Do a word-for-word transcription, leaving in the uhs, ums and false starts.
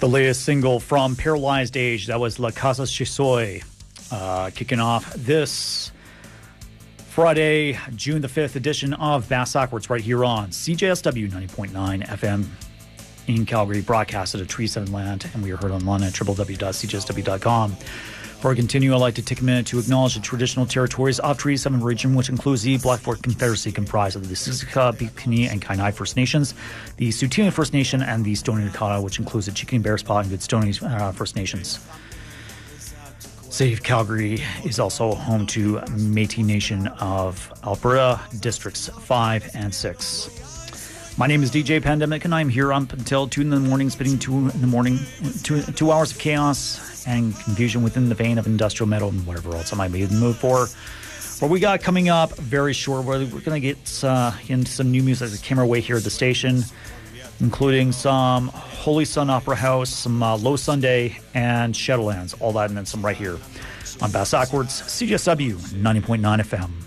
The latest single from Paralyzed Age, that was La Casa Che Soy, uh, kicking off this Friday, June the fifth edition of Bass Backwards right here on C J S W ninety point nine F M in Calgary, broadcasted at Treaty seven Land, and we are heard online at w w w dot c j s w dot com. Before I continue, I'd like to take a minute to acknowledge the traditional territories of Treaty seven region, which includes the Blackfoot Confederacy, comprised of the Siksika, Piikani, and Kainai First Nations, the Tsuut'ina First Nation, and the Stoney Nakoda, which includes the Chickadee, Bearspaw, and Goodstoney uh, First Nations. City of Calgary is also home to Métis Nation of Alberta, Districts five and six. My name is D J Pandemic, and I'm here up until two in the morning, spending two in the morning, two, two hours of chaos and confusion within the vein of industrial metal and whatever else I might be in the mood for. What we got coming up very short, we're, we're going to get uh, into some new music that came our way here at the station, including some Holy Sun Opera House, some uh, Low Sunday, and Shadowlands, all that and then some right here on Bass Backwards, C J S W ninety point nine F M.